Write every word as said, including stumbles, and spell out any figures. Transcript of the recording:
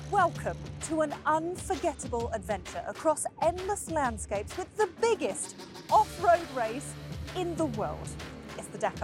Welcome to an unforgettable adventure across endless landscapes with the biggest off-road race in the world. It's the Dakar.